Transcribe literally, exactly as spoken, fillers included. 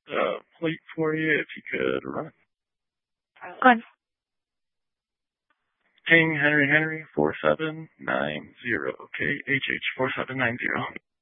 the plate for you if you could run it. Go on. King Henry Henry four seven nine zero. K H H four seven nine zero.